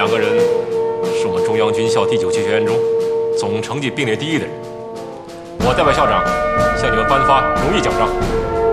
两个人是我们中央军校第9期学员中总成绩并列第1的人。我代表校长向你们颁发荣誉奖章。